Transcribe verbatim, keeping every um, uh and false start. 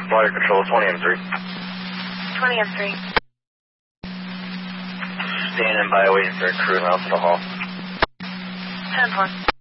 Water control, twenty M three. twenty M three. Standing by waiting for a crew out to the hall. ten four.